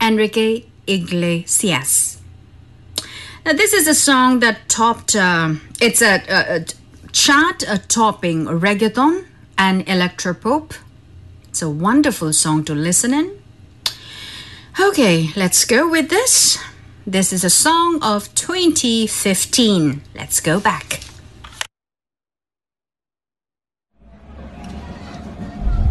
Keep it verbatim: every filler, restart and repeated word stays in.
Enrique Iglesias. Now, this is a song that topped, uh, it's a, a, a chart a topping reggaeton and electropop. It's a wonderful song to listen in. Okay, let's go with this. This is a song of twenty fifteen. Let's go back.